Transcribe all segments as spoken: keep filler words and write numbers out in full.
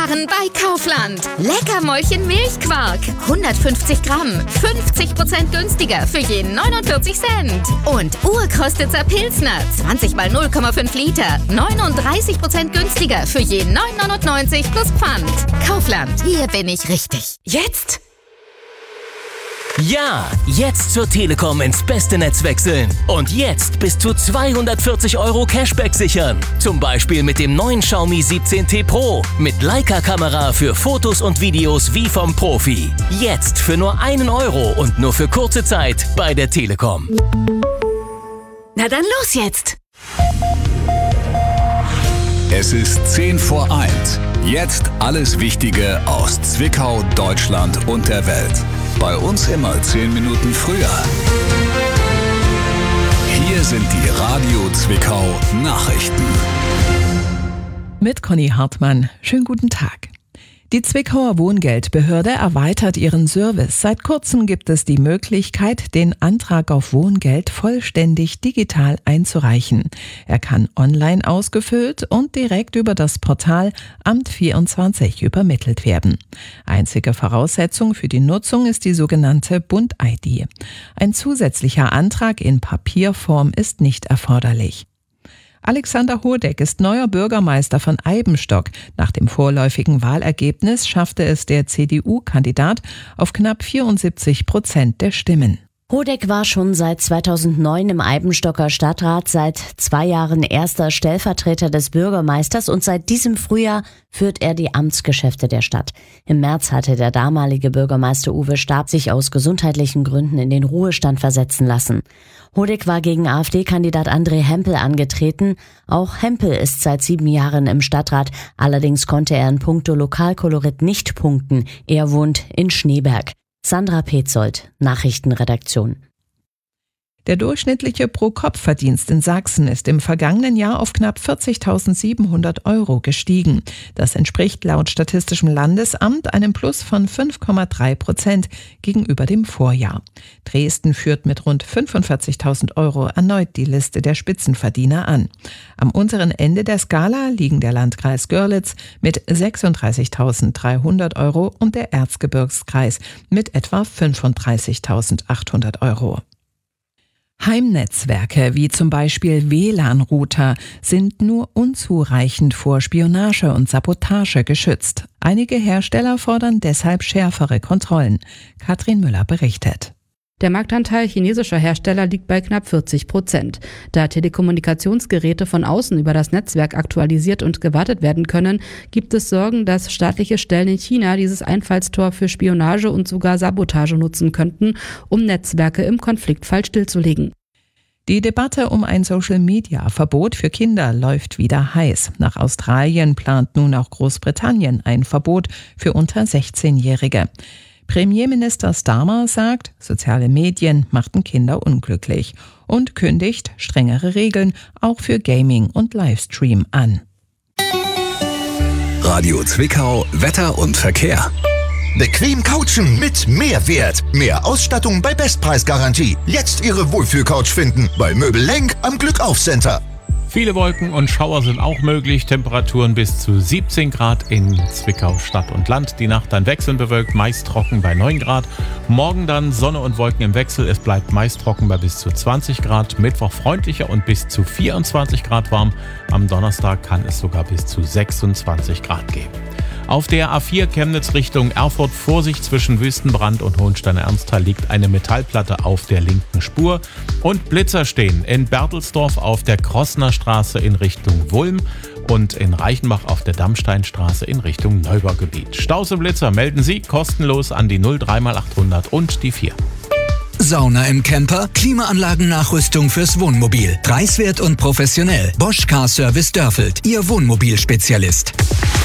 Sparen bei Kaufland. Leckermäulchen Milchquark. hundertfünfzig Gramm. fünfzig Prozent günstiger für jeden neunundvierzig Cent. Und Urkostitzer Pilsner. zwanzig mal null Komma fünf Liter. neununddreißig Prozent günstiger für jeden neun neunundneunzig plus Pfand. Kaufland. Hier bin ich richtig. Jetzt? Ja, jetzt zur Telekom ins beste Netz wechseln. Und jetzt bis zu zweihundertvierzig Euro Cashback sichern. Zum Beispiel mit dem neuen Xiaomi siebzehn T Pro. Mit Leica-Kamera für Fotos und Videos wie vom Profi. Jetzt für nur einen Euro und nur für kurze Zeit bei der Telekom. Na dann los jetzt! Es ist zehn vor eins. Jetzt alles Wichtige aus Zwickau, Deutschland und der Welt. Bei uns immer zehn Minuten früher. Hier sind die Radio Zwickau Nachrichten. Mit Conny Hartmann. Schönen guten Tag. Die Zwickauer Wohngeldbehörde erweitert ihren Service. Seit kurzem gibt es die Möglichkeit, den Antrag auf Wohngeld vollständig digital einzureichen. Er kann online ausgefüllt und direkt über das Portal Amt vierundzwanzig übermittelt werden. Einzige Voraussetzung für die Nutzung ist die sogenannte Bund-I D. Ein zusätzlicher Antrag in Papierform ist nicht erforderlich. Alexander Hodeck ist neuer Bürgermeister von Eibenstock. Nach dem vorläufigen Wahlergebnis schaffte es der C D U-Kandidat auf knapp vierundsiebzig Prozent der Stimmen. Hodeck war schon seit zweitausendneun im Eibenstocker Stadtrat, seit zwei Jahren erster Stellvertreter des Bürgermeisters und seit diesem Frühjahr führt er die Amtsgeschäfte der Stadt. Im März hatte der damalige Bürgermeister Uwe Stab sich aus gesundheitlichen Gründen in den Ruhestand versetzen lassen. Hodeck war gegen AfD-Kandidat André Hempel angetreten. Auch Hempel ist seit sieben Jahren im Stadtrat. Allerdings konnte er in puncto Lokalkolorit nicht punkten. Er wohnt in Schneeberg. Sandra Petzold, Nachrichtenredaktion. Der durchschnittliche Pro-Kopf-Verdienst in Sachsen ist im vergangenen Jahr auf knapp vierzigtausendsiebenhundert Euro gestiegen. Das entspricht laut Statistischem Landesamt einem Plus von fünf Komma drei Prozent gegenüber dem Vorjahr. Dresden führt mit rund fünfundvierzigtausend Euro erneut die Liste der Spitzenverdiener an. Am unteren Ende der Skala liegen der Landkreis Görlitz mit sechsunddreißigtausenddreihundert Euro und der Erzgebirgskreis mit etwa fünfunddreißigtausendachthundert Euro. Heimnetzwerke wie zum Beispiel W L A N-Router sind nur unzureichend vor Spionage und Sabotage geschützt. Einige Hersteller fordern deshalb schärfere Kontrollen. Katrin Müller berichtet. Der Marktanteil chinesischer Hersteller liegt bei knapp vierzig Prozent. Da Telekommunikationsgeräte von außen über das Netzwerk aktualisiert und gewartet werden können, gibt es Sorgen, dass staatliche Stellen in China dieses Einfallstor für Spionage und sogar Sabotage nutzen könnten, um Netzwerke im Konfliktfall stillzulegen. Die Debatte um ein Social-Media-Verbot für Kinder läuft wieder heiß. Nach Australien plant nun auch Großbritannien ein Verbot für unter sechzehnjährige. Premierminister Starmer sagt, soziale Medien machten Kinder unglücklich und kündigt strengere Regeln auch für Gaming und Livestream an. Radio Zwickau, Wetter und Verkehr. Bequem couchen mit Mehrwert. Mehr Ausstattung bei Bestpreisgarantie. Jetzt Ihre Wohlfühlcouch finden bei Möbel Lenk am Glückauf-Center. Viele Wolken und Schauer sind auch möglich. Temperaturen bis zu siebzehn Grad in Zwickau Stadt und Land. Die Nacht dann wechselnd bewölkt, meist trocken bei neun Grad. Morgen dann Sonne und Wolken im Wechsel. Es bleibt meist trocken bei bis zu zwanzig Grad. Mittwoch freundlicher und bis zu vierundzwanzig Grad warm. Am Donnerstag kann es sogar bis zu sechsundzwanzig Grad geben. Auf der A vier Chemnitz Richtung Erfurt, Vorsicht zwischen Wüstenbrand und Hohenstein-Ernsthal, liegt eine Metallplatte auf der linken Spur. Und Blitzer stehen in Bertelsdorf auf der Krossner Straße in Richtung Wulm und in Reichenbach auf der Dammsteinstraße in Richtung Neubaugebiet. Staus und Blitzer melden Sie kostenlos an die null drei mal achthundert und die vier. Sauna im Camper, Klimaanlagennachrüstung fürs Wohnmobil. Preiswert und professionell. Bosch Car Service Dörfeld, Ihr Wohnmobilspezialist.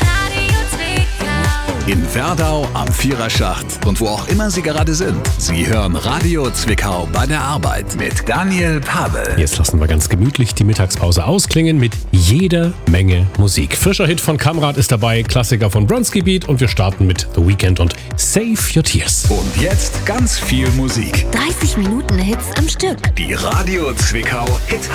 In Werdau am Viererschacht und wo auch immer Sie gerade sind. Sie hören Radio Zwickau bei der Arbeit mit Daniel Pavel. Jetzt lassen wir ganz gemütlich die Mittagspause ausklingen mit jeder Menge Musik. Frischer Hit von Kamrat ist dabei, Klassiker von Bronski Beat und wir starten mit The Weeknd und Save Your Tears. Und jetzt ganz viel Musik. dreißig Minuten Hits am Stück. Die Radio Zwickau Hit